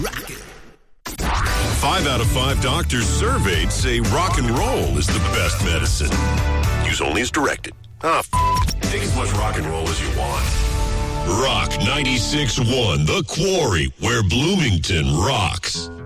5 out of 5 doctors surveyed say rock and roll is the best medicine. Use only as directed. Take as much rock and roll as you want. Rock 96.1, The Quarry, where Bloomington rocks.